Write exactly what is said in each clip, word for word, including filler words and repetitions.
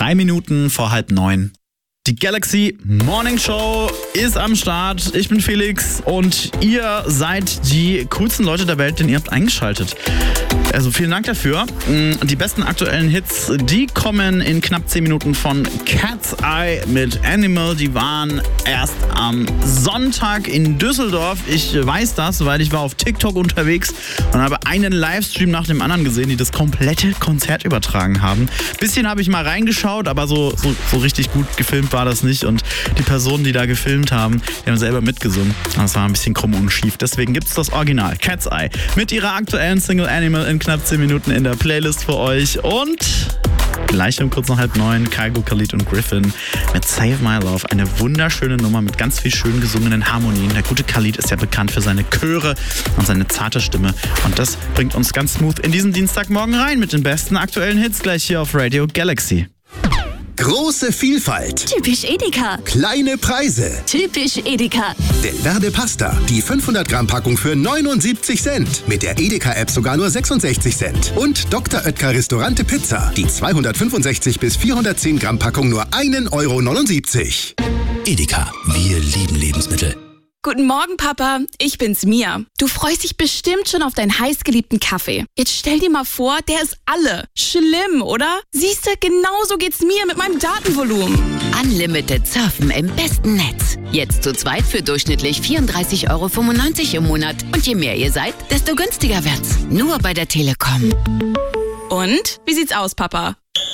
Drei Minuten vor halb neun. Die Galaxy Morning Show ist am Start. Ich bin Felix und ihr seid die coolsten Leute der Welt, denn ihr habt eingeschaltet. Also vielen Dank dafür. Die besten aktuellen Hits, die kommen in knapp zehn Minuten von Cat's Eye mit Animal. Die waren erst am Sonntag in Düsseldorf. Ich weiß das, weil ich war auf TikTok unterwegs und habe einen Livestream nach dem anderen gesehen, die das komplette Konzert übertragen haben. Bisschen habe ich mal reingeschaut, aber so, so, so richtig gut gefilmt war das nicht. Und die Personen, die da gefilmt haben, die haben selber mitgesungen. Das war ein bisschen krumm und schief. Deswegen gibt es das Original Cat's Eye mit ihrer aktuellen Single Animal in knapp zehn Minuten in der Playlist für euch. Und gleich um kurz nach halb neun Kygo, Khalid und Griffin mit Save My Love. Eine wunderschöne Nummer mit ganz viel schön gesungenen Harmonien. Der gute Khalid ist ja bekannt für seine Chöre und seine zarte Stimme. Und das bringt uns ganz smooth in diesen Dienstagmorgen rein mit den besten aktuellen Hits gleich hier auf Radio Galaxy. Große Vielfalt. Typisch Edeka. Kleine Preise. Typisch Edeka. Delverde Pasta. Die fünfhundert Gramm Packung für neunundsiebzig Cent. Mit der Edeka-App sogar nur sechsundsechzig Cent. Und Doktor Oetker Restaurante Pizza. Die zweihundertfünfundsechzig bis vierhundertzehn Gramm Packung nur ein Euro neunundsiebzig. Edeka. Wir lieben Lebensmittel. Guten Morgen, Papa. Ich bin's, Mia. Du freust dich bestimmt schon auf deinen heißgeliebten Kaffee. Jetzt stell dir mal vor, der ist alle. Schlimm, oder? Siehst du, genauso geht's mir mit meinem Datenvolumen. Unlimited Surfen im besten Netz. Jetzt zu zweit für durchschnittlich vierunddreißig Euro fünfundneunzig im Monat. Und je mehr ihr seid, desto günstiger wird's. Nur bei der Telekom. Und? Wie sieht's aus, Papa?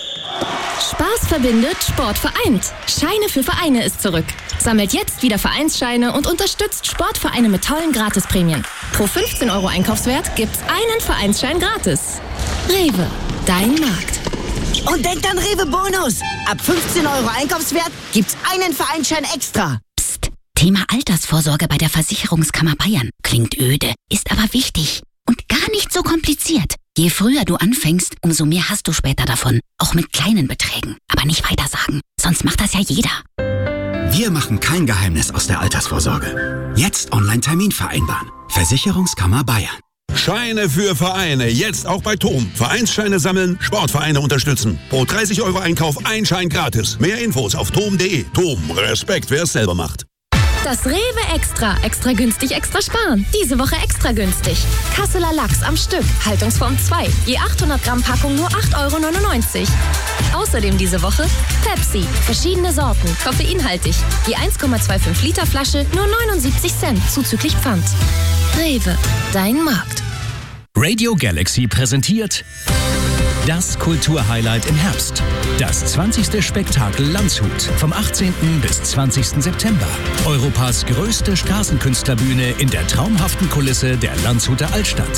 Spaß verbindet, Sport vereint. Scheine für Vereine ist zurück. Sammelt jetzt wieder Vereinsscheine und unterstützt Sportvereine mit tollen Gratisprämien. Pro fünfzehn Euro Einkaufswert gibt's einen Vereinsschein gratis. Rewe, dein Markt. Und denkt an Rewe Bonus. Ab fünfzehn Euro Einkaufswert gibt's einen Vereinsschein extra. Psst. Thema Altersvorsorge bei der Versicherungskammer Bayern. Klingt öde, ist aber wichtig. Und gar nicht so kompliziert. Je früher du anfängst, umso mehr hast du später davon. Auch mit kleinen Beträgen. Aber nicht weitersagen. Sonst macht das ja jeder. Wir machen kein Geheimnis aus der Altersvorsorge. Jetzt Online-Termin vereinbaren. Versicherungskammer Bayern. Scheine für Vereine. Jetzt auch bei T O M. Vereinsscheine sammeln, Sportvereine unterstützen. Pro dreißig Euro Einkauf ein Schein gratis. Mehr Infos auf tom punkt de. T O M. Respekt, wer es selber macht. Das Rewe Extra. Extra günstig, extra sparen. Diese Woche extra günstig. Kasseler Lachs am Stück. Haltungsform zwei. Je achthundert Gramm Packung nur acht Euro neunundneunzig. Außerdem diese Woche Pepsi. Verschiedene Sorten. Koffeinhaltig. Je eins Komma fünfundzwanzig Liter Flasche nur neunundsiebzig Cent. Zuzüglich Pfand. Rewe. Dein Markt. Radio Galaxy präsentiert das Kulturhighlight im Herbst. Das zwanzigste Spektakel Landshut vom achtzehnten bis zwanzigsten September. Europas größte Straßenkünstlerbühne in der traumhaften Kulisse der Landshuter Altstadt.